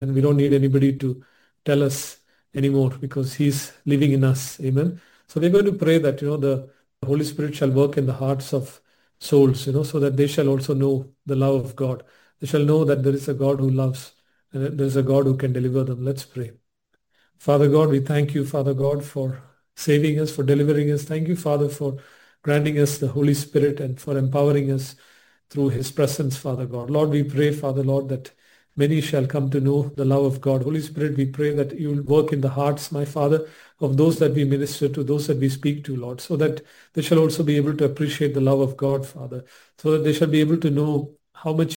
we don't need anybody to tell us anymore because He's living in us. Amen. So we're going to pray that, the Holy Spirit shall work in the hearts of souls, so that they shall also know the love of God. They shall know that there is a God who loves and that there is a God who can deliver them. Let's pray. Father God, we thank you, Father God, for saving us, for delivering us. Thank you, Father, for granting us the Holy Spirit and for empowering us through His presence, Father God. Lord, we pray, Father Lord, that many shall come to know the love of God. Holy Spirit, we pray that you will work in the hearts, my Father, of those that we minister to, those that we speak to, Lord, so that they shall also be able to appreciate the love of God, Father, so that they shall be able to know how much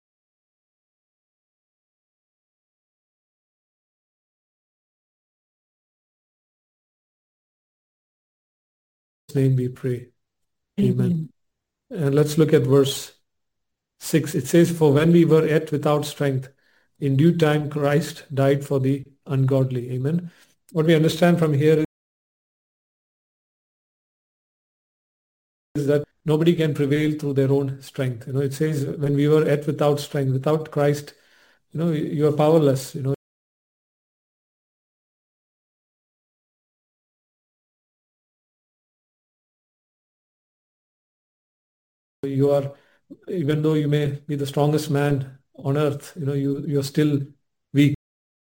name we pray. Amen. Amen. And let's look at verse 6. It says, "For when we were yet without strength, in due time Christ died for the ungodly." Amen. What we understand from here is that nobody can prevail through their own strength. It says, when we were yet without strength, without Christ, you are powerless. You are, even though you may be the strongest man on earth, you're still